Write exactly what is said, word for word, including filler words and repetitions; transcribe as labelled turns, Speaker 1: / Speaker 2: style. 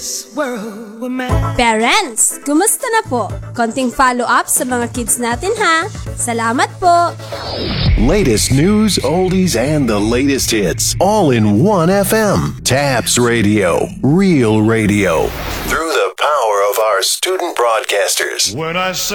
Speaker 1: Parents, kumusta na po? Konting follow-up sa mga kids natin ha. Salamat po!
Speaker 2: Latest news, oldies, and the latest hits, all in one F M. Taps Radio, real radio. Through the power of our student broadcasters.
Speaker 3: When I say